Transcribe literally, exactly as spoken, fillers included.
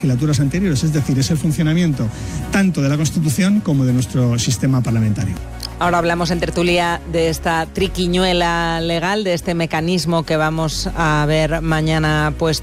legislaturas anteriores, es decir, es el funcionamiento tanto de la Constitución como de nuestro sistema parlamentario. Ahora hablamos en tertulia de esta triquiñuela legal, de este mecanismo que vamos a ver mañana puesto